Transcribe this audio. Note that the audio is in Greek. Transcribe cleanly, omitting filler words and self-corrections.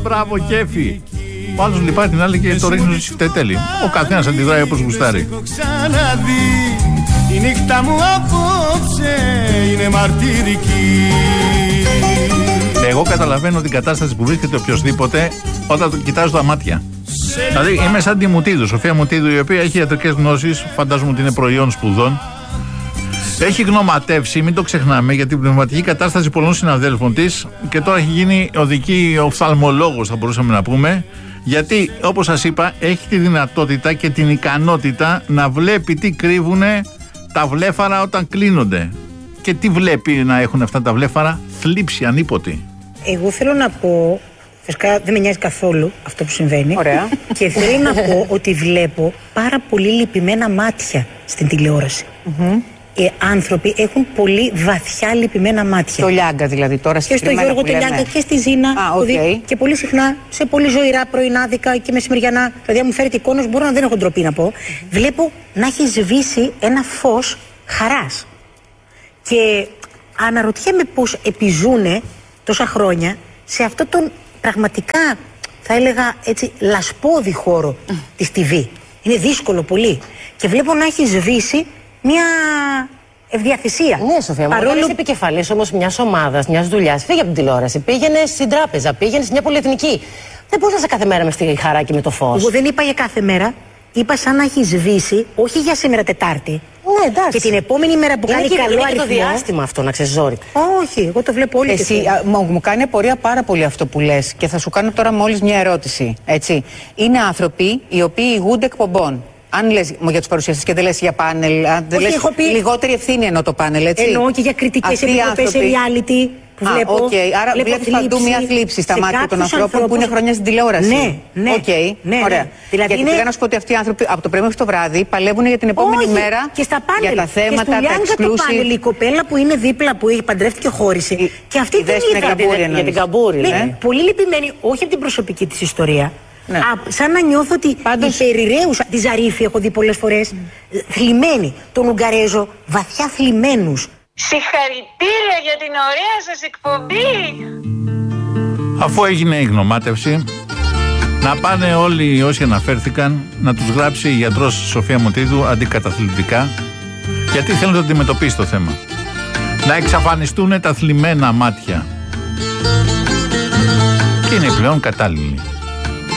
μπράβο, κέφι. Ο άλλος λυπάει την άλλη και το ρίχνει στη φτετέλη. Ο καθένας αντιδράει όπως γουστάρει. Η νύχτα μου απόψε είναι μαρτυρική. Εγώ καταλαβαίνω την κατάσταση που βρίσκεται οποιοσδήποτε όταν το κοιτάζω τα μάτια. Δηλαδή είμαι σαν τη Μουτίδου, Σοφία Μουτίδου, η οποία έχει ιατρικές γνώσεις, φαντάζομαι ότι είναι προϊόν σπουδών. Έχει γνωματεύσει, μην το ξεχνάμε, για την πνευματική κατάσταση πολλών συναδέλφων της και τώρα έχει γίνει οδική οφθαλμολόγος, θα μπορούσαμε να πούμε. Γιατί, όπως σας είπα, έχει τη δυνατότητα και την ικανότητα να βλέπει τι κρύβουνε τα βλέφαρα όταν κλείνονται. Και τι βλέπει να έχουν αυτά τα βλέφαρα? Θλίψη ανίποτη. Εγώ θέλω να πω, φυσικά δεν με νοιάζει καθόλου αυτό που συμβαίνει. Ωραία. Και θέλω να πω ότι βλέπω πάρα πολύ λυπημένα μάτια στην τηλεόραση. Άνθρωποι έχουν πολύ βαθιά λυπημένα μάτια. Το Λιάγκα δηλαδή τώρα και στο Γιώργο το Λιάγκα και στη Ζήνα. Και πολύ συχνά σε πολύ ζωηρά πρωινάδικα και μεσημεριανά. Δηλαδή, αν μου φέρετε εικόνες, μπορώ να δεν έχω ντροπή να πω. Βλέπω να έχει σβήσει ένα φως χαράς. Και αναρωτιέμαι πώς επιζούνε τόσα χρόνια σε αυτόν τον πραγματικά, θα έλεγα έτσι, λασπώδη χώρο της TV. Είναι δύσκολο πολύ. Και βλέπω να έχει σβήσει μια ευδιαθυσία. Ναι, Σοφία, μου είσαι επικεφαλής όμως μιας ομάδας, μιας δουλειάς. Φύγε από την τηλεόραση. Πήγαινε στην τράπεζα, πήγαινε σε μια πολυεθνική. Δεν μπορείς να είσαι κάθε μέρα με στη χαρά και με το φως. Εγώ δεν είπα για κάθε μέρα. Είπα σαν να έχει σβήσει, όχι για σήμερα Τετάρτη. Ναι, εντάξει. Και την επόμενη μέρα που κάνει καλό αριθμό. Είναι το διάστημα αυτό, να ξέρεις, ζόρι. Όχι, εγώ το βλέπω όλη Εσύ, μου κάνει απορία πάρα πολύ αυτό που λες και θα σου κάνω τώρα μόλις μια ερώτηση. Έτσι. Είναι άνθρωποι οι οποίοι ηγούνται εκπομπών. Αν λες για τους παρουσιαστές και δεν λες για πάνελ, αν δεν λες λιγότερη ευθύνη εννοώ το πάνελ, έτσι. Εννοώ και για κριτικές επιτροπές σε reality που βλέπω. Άρα βλέπεις παντού μια θλίψη στα μάτια των ανθρώπων που είναι χρόνια στην τηλεόραση. Ναι. Ωραία. Δηλαδή γιατί πήγα να σου πω ότι αυτοί οι άνθρωποι από το πρωί μέχρι το βράδυ παλεύουν για την επόμενη μέρα και στα πάνελ, για τα θέματα, τα exclusive. Το πάνελ, η κοπέλα που είναι δίπλα, που παντρεύτηκε και χώρισε. Και αυτή την είδα για την Καμπούρη. Πολύ λυπημένη, όχι από την προσωπική της ιστορία. Ναι. Σαν να νιώθω ότι η περιραίουσα, τη Ζαρίφη έχω δει πολλές φορές, θλιμμένη, τον Ουγγαρέζο, βαθιά θλιμμένους. Συγχαρητήρια για την ωραία σας εκπομπή. Αφού έγινε η γνωμάτευση, να πάνε όλοι όσοι αναφέρθηκαν να τους γράψει η γιατρός Σοφία Μουτίδου αντικαταθλιπτικά, γιατί θέλουν να το αντιμετωπίσει το θέμα. Να εξαφανιστούν τα θλιμμένα μάτια. Και είναι πλέον κατάλληλοι.